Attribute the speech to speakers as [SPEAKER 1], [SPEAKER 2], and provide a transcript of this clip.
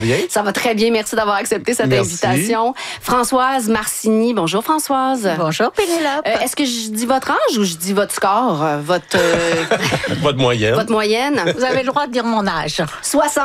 [SPEAKER 1] Bien.
[SPEAKER 2] Ça va très bien. Merci d'avoir accepté cette
[SPEAKER 1] Merci.
[SPEAKER 2] invitation. Françoise Marcini. Bonjour, Françoise.
[SPEAKER 3] Bonjour, Pénélope.
[SPEAKER 2] Est-ce que je dis votre âge ou je dis votre score?
[SPEAKER 1] Votre moyenne.
[SPEAKER 2] Votre moyenne?
[SPEAKER 3] Vous avez le droit de dire mon âge.
[SPEAKER 2] 60.